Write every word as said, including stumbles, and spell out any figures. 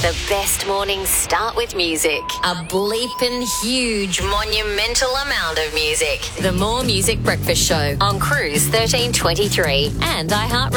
The best mornings start with music. A bleeping huge monumental amount of music. The More Music Breakfast Show on Cruise thirteen twenty-three and iHeart